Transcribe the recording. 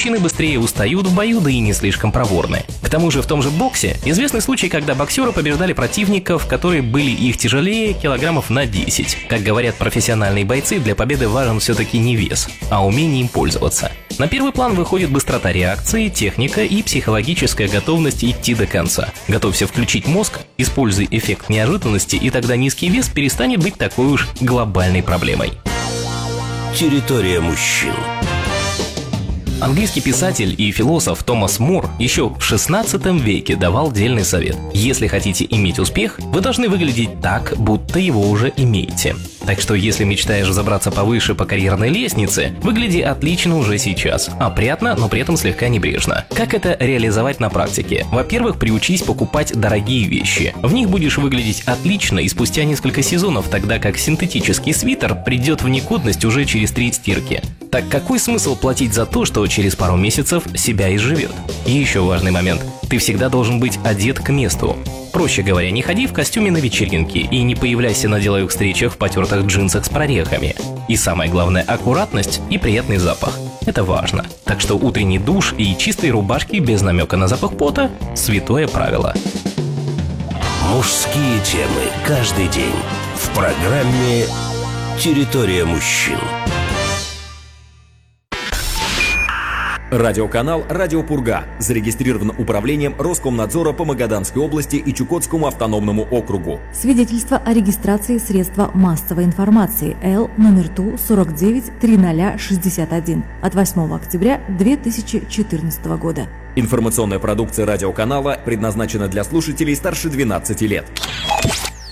мужчины быстрее устают в бою, да и не слишком проворны. К тому же в том же боксе известны случаи, когда боксеры побеждали противников, которые были их тяжелее килограммов на 10. Как говорят профессиональные бойцы, для победы важен все-таки не вес, а умение им пользоваться. На первый план выходит быстрота реакции, техника и психологическая готовность идти до конца. Готовься включить мозг, используй эффект неожиданности, и тогда низкий вес перестанет быть такой уж глобальной проблемой. Территория мужчин. Английский писатель и философ Томас Мор еще в 16 веке давал дельный совет. Если хотите иметь успех, вы должны выглядеть так, будто его уже имеете. Так что если мечтаешь забраться повыше по карьерной лестнице, выгляди отлично уже сейчас. Опрятно, но при этом слегка небрежно. Как это реализовать на практике? Во-первых, приучись покупать дорогие вещи. В них будешь выглядеть отлично и спустя несколько сезонов, тогда как синтетический свитер придет в негодность уже через 3 стирки. Так какой смысл платить за то, что через пару месяцев себя изживет? И еще важный момент. Ты всегда должен быть одет к месту. Проще говоря, не ходи в костюме на вечеринки и не появляйся на деловых встречах в потертых джинсах с прорехами. И самое главное, аккуратность и приятный запах. Это важно. Так что утренний душ и чистые рубашки без намека на запах пота – святое правило. Мужские темы каждый день в программе «Территория мужчин». Радиоканал «Радио Пурга» зарегистрирован управлением Роскомнадзора по Магаданской области и Чукотскому автономному округу. Свидетельство о регистрации средства массовой информации Л номер ТУ 493061 от 8 октября 2014 года. Информационная продукция радиоканала предназначена для слушателей старше 12 лет.